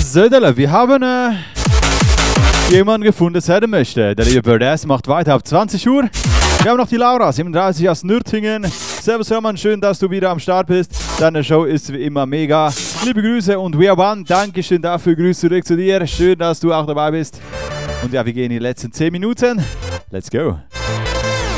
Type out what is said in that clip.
Söderle, wir haben jemanden gefunden, der sein möchte. Der liebe Birdass macht weiter ab 20 Uhr. Wir haben noch die Laura, 37 aus Nürtingen. Servus Hermann, schön, dass du wieder am Start bist. Deine Show ist wie immer mega. Liebe Grüße und We Are One, Dankeschön dafür. Grüße zurück zu dir. Schön, dass du auch dabei bist. Und ja, wir gehen in die letzten 10 Minuten. Let's go.